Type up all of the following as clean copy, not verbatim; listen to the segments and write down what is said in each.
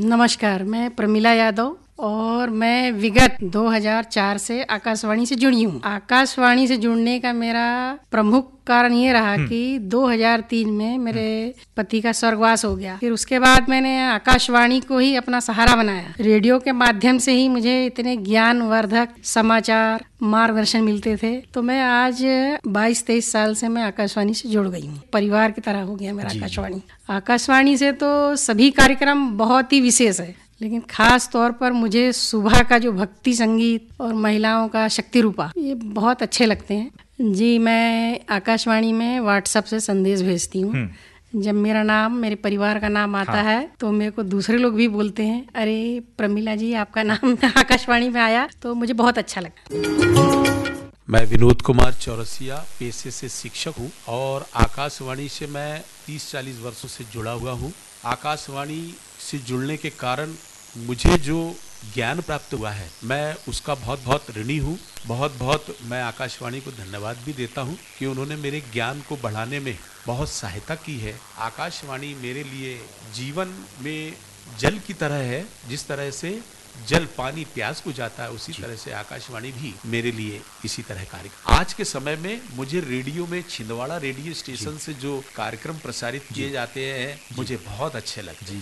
नमस्कार, मैं प्रमिला यादव और मैं विगत 2004 से आकाशवाणी से जुड़ी हूँ। आकाशवाणी से जुड़ने का मेरा प्रमुख कारण ये रहा कि 2003 में मेरे पति का स्वर्गवास हो गया। फिर उसके बाद मैंने आकाशवाणी को ही अपना सहारा बनाया। रेडियो के माध्यम से ही मुझे इतने ज्ञानवर्धक समाचार मार्गदर्शन मिलते थे। तो मैं आज 22-23 साल से मैं आकाशवाणी से जुड़ गई हूँ। परिवार की तरह हो गया मेरा आकाशवाणी। आकाशवाणी से तो सभी कार्यक्रम बहुत ही विशेष है, लेकिन खास तौर पर मुझे सुबह का जो भक्ति संगीत और महिलाओं का शक्ति रूपा, ये बहुत अच्छे लगते हैं। जी, मैं आकाशवाणी में व्हाट्सएप से संदेश भेजती हूँ। जब मेरा नाम, मेरे परिवार का नाम आता है तो मेरे को दूसरे लोग भी बोलते हैं, अरे प्रमिला जी आपका नाम आकाशवाणी में आया, तो मुझे बहुत अच्छा लगता। मैं विनोद कुमार चौरसिया पेशे से शिक्षक हूँ और आकाशवाणी से मैं 30-40 वर्षों से जुड़ा हुआ हूँ। आकाशवाणी से जुड़ने के कारण मुझे जो ज्ञान प्राप्त हुआ है, मैं उसका बहुत बहुत ऋणी हूँ। बहुत मैं आकाशवाणी को धन्यवाद भी देता हूँ कि उन्होंने मेरे ज्ञान को बढ़ाने में बहुत सहायता की है। आकाशवाणी मेरे लिए जीवन में जल की तरह है। जिस तरह से जल पानी प्यास को जाता है, उसी तरह से आकाशवाणी भी मेरे लिए इसी तरह कार्य। आज के समय में मुझे रेडियो में छिंदवाड़ा रेडियो स्टेशन से जो कार्यक्रम प्रसारित किए जाते हैं, मुझे बहुत अच्छे लगते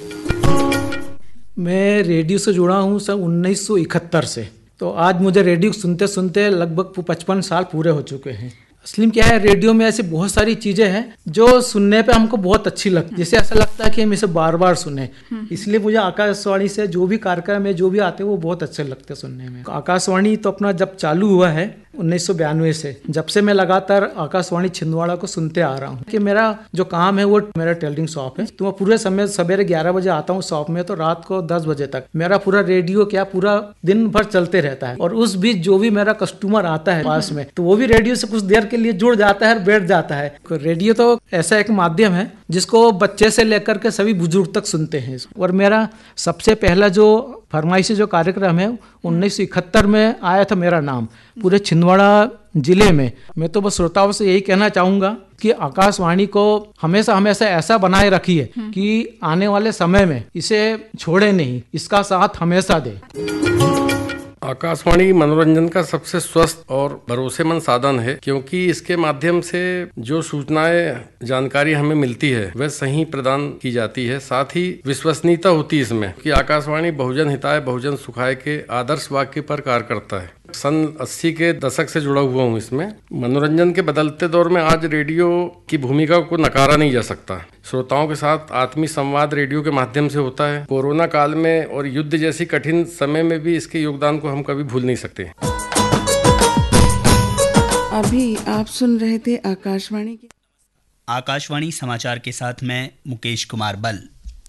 हैं। मैं रेडियो से जुड़ा हूँ सन 1971 से। तो आज मुझे रेडियो सुनते सुनते लगभग 55 साल पूरे हो चुके हैं। असली क्या है, रेडियो में ऐसी बहुत सारी चीज़ें हैं जो सुनने पे हमको बहुत अच्छी लगती है। जैसे ऐसा लगता है कि हम इसे बार बार सुने। इसलिए मुझे आकाशवाणी से जो भी कार्यक्रम है, जो भी आते हैं, वो बहुत अच्छे लगते हैं सुनने में। आकाशवाणी तो अपना जब चालू हुआ है 1992 से, जब से मैं लगातार आकाशवाणी छिंदवाड़ा को सुनते आ रहा हूँ। कि मेरा जो काम है वो मेरा टेलरिंग शॉप है, तो मैं पूरे समय सवेरे 11 बजे आता हूँ शॉप में, तो रात को 10 बजे तक मेरा पूरा रेडियो पूरा दिन भर चलते रहता है। और उस बीच जो भी मेरा कस्टमर आता है पास में, तो वो भी रेडियो से कुछ देर के लिए जुड़ जाता है और बैठ जाता है। रेडियो तो ऐसा एक माध्यम है जिसको बच्चे से लेकर के सभी बुजुर्ग तक सुनते हैं। और मेरा सबसे पहला जो फरमाइशी जो कार्यक्रम है 1971 में आया था मेरा नाम पूरे छिंदवाड़ा जिले में। मैं तो बस श्रोताओं से यही कहना चाहूँगा कि आकाशवाणी को हमेशा ऐसा बनाए रखिए कि आने वाले समय में इसे छोड़े नहीं, इसका साथ हमेशा दे। आकाशवाणी मनोरंजन का सबसे स्वस्थ और भरोसेमंद साधन है, क्योंकि इसके माध्यम से जो सूचनाएं, जानकारी हमें मिलती है वह सही प्रदान की जाती है। साथ ही विश्वसनीयता होती है इसमें कि आकाशवाणी बहुजन हिताय बहुजन सुखाय के आदर्श वाक्य पर कार्य करता है। सन 80 के दशक से जुड़ा हुआ हूँ इसमें। मनोरंजन के बदलते दौर में आज रेडियो की भूमिका को नकारा नहीं जा सकता। श्रोताओं के साथ आत्मीय संवाद रेडियो के माध्यम से होता है। कोरोना काल में और युद्ध जैसी कठिन समय में भी इसके योगदान को हम कभी भूल नहीं सकते। अभी आप सुन रहे थे आकाशवाणी समाचार के साथ मैं मुकेश कुमार बल।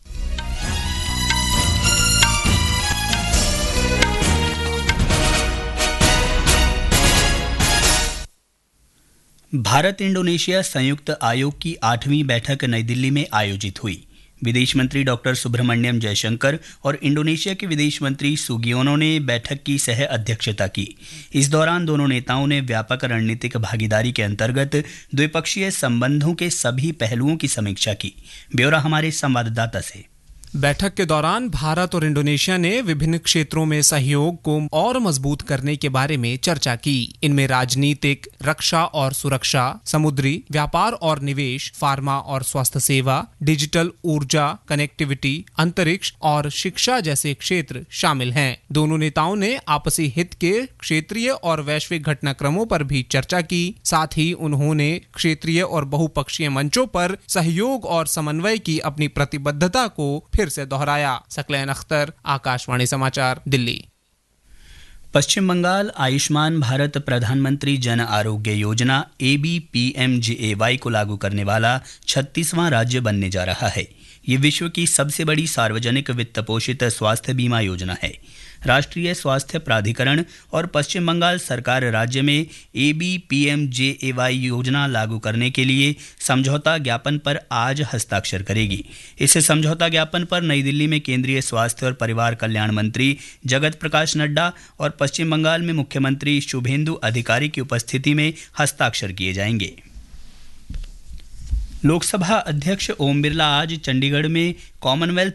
भारत इंडोनेशिया संयुक्त आयोग की 8वीं बैठक नई दिल्ली में आयोजित हुई। विदेश मंत्री डॉक्टर सुब्रमण्यम जयशंकर और इंडोनेशिया के विदेश मंत्री सुगियोनो ने बैठक की सह अध्यक्षता की। इस दौरान दोनों नेताओं ने व्यापक रणनीतिक भागीदारी के अंतर्गत द्विपक्षीय संबंधों के सभी पहलुओं की समीक्षा की। ब्यौरा हमारे संवाददाता से। बैठक के दौरान भारत और इंडोनेशिया ने विभिन्न क्षेत्रों में सहयोग को और मजबूत करने के बारे में चर्चा की। इनमें राजनीतिक, रक्षा और सुरक्षा, समुद्री व्यापार और निवेश, फार्मा और स्वास्थ्य सेवा, डिजिटल ऊर्जा, कनेक्टिविटी, अंतरिक्ष और शिक्षा जैसे क्षेत्र शामिल हैं। दोनों नेताओं ने आपसी हित के क्षेत्रीय और वैश्विक घटनाक्रमों पर भी चर्चा की। साथ ही उन्होंने क्षेत्रीय और बहुपक्षीय मंचों पर सहयोग और समन्वय की अपनी प्रतिबद्धता को फिर से दोहराया। सकलैन अख्तर, आकाशवाणी समाचार, दिल्ली। पश्चिम बंगाल आयुष्मान भारत प्रधानमंत्री जन आरोग्य योजना ABPMJAY को लागू करने वाला 36वां राज्य बनने जा रहा है। ये विश्व की सबसे बड़ी सार्वजनिक वित्त पोषित स्वास्थ्य बीमा योजना है। राष्ट्रीय स्वास्थ्य प्राधिकरण और पश्चिम बंगाल सरकार राज्य में ABPMJAY योजना लागू करने के लिए समझौता ज्ञापन पर आज हस्ताक्षर करेगी। इस समझौता ज्ञापन पर नई दिल्ली में केंद्रीय स्वास्थ्य और परिवार कल्याण मंत्री जगत प्रकाश नड्डा और पश्चिम बंगाल में मुख्यमंत्री शुभेंदु अधिकारी की उपस्थिति में हस्ताक्षर किए जाएंगे। लोकसभा अध्यक्ष ओम बिरला आज चंडीगढ़ में कॉमनवेल्थ